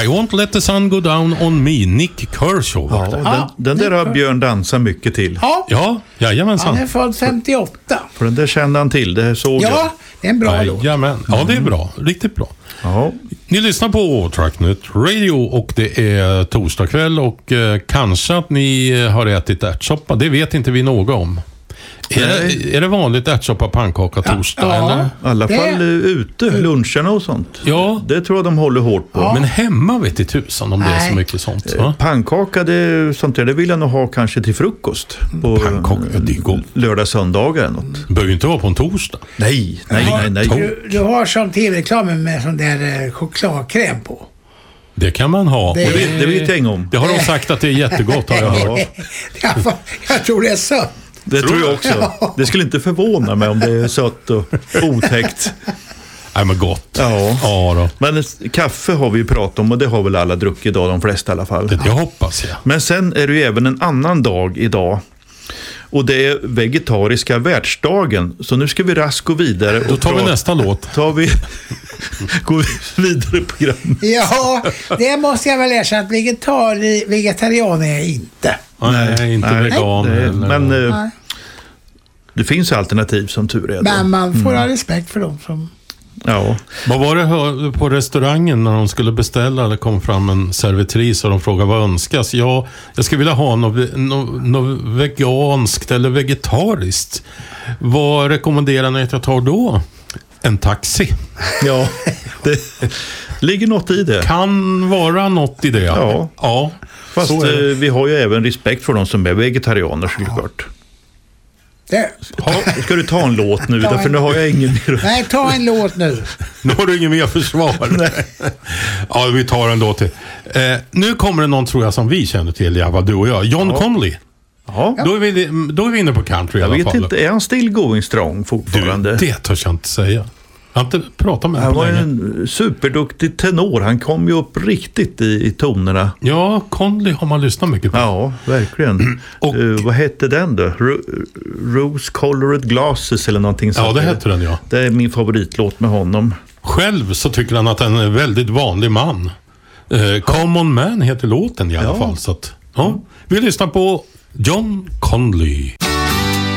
I won't let the sun go down on me, Nick Kershaw. Ja, den där har Björn dansat mycket till. Ja, Jajamensan. han är född 58. För den där kände han till, det såg jag. Ja, det är en bra låt. Jajamän. Ja, det är bra. Riktigt bra. Ja. Ni lyssnar på Tracknet Radio och det är torsdag kväll och kanske att ni har ätit ärtsoppa. Det vet inte vi något om. Är det vanligt ärtsoppa, pannkaka, torsdag? Eller? I alla fall ute, luncherna och sånt. Ja. Det tror jag de håller hårt på. Men hemma vet i tusan om det är så mycket sånt. Va? Pannkaka, sånt där, det vill jag nog ha kanske till frukost. På Pannkaka, det är gott. Lördag, söndagar eller något. Det behöver ju inte vara på en torsdag. Nej. Du har som tv-reklamen med sån där chokladkräm på. Det kan man ha. Det vet jag inget om. Det har de sagt att det är jättegott, har jag hört. Jag tror det är sött. Det tror jag också. Det skulle inte förvåna mig om det är sött och otäckt. Nej, men gott. Ja då. Men kaffe har vi ju pratat om och det har väl alla druckit idag, de flesta i alla fall. Det hoppas jag. Men sen är det ju även en annan dag idag. Och det är vegetariska världsdagen. Så nu ska vi raskt gå vidare. Då tar vi nästa låt. Går vidare på programmet. Ja, det måste jag väl erkänna att vegetarian är jag inte. Nej, inte vegan. Men det finns alternativ som tur är. Men man får ha respekt för dem som... Ja. Vad var det på restaurangen när de skulle beställa? Det kom fram en servitris och de frågade vad önskas. Ja, jag skulle vilja ha något veganskt eller vegetariskt. Vad rekommenderar ni att jag tar då? En taxi. Ja, det ligger något i det. Kan vara något i det. Ja. Fast vi har ju även respekt för de som är vegetarianer såklart. Ska du ta en låt nu? För nu har jag ingen mer. Nej, ta en låt nu. Nu har du ingen mer försvar. Ja, vi tar en låt till. Nu kommer det någon, tror jag, som vi känner till, Java, du och jag. John Conley. Ja. Då är vi inne på country i alla fall. Jag vet inte, är han still going strong fortfarande? Det törs jag inte säga. Jag har inte pratat med honom på länge. Han var en superduktig tenor. Han kom ju upp riktigt i tonerna. Ja, Conley har man lyssnat mycket på. Ja, verkligen. Och vad hette den då? Rose Colored Glasses eller någonting sånt. Ja, det heter den, ja. Det är min favoritlåt med honom. Själv så tycker han att han är en väldigt vanlig man. Common Man heter låten i alla fall. Så att, vi lyssnar på John Conley.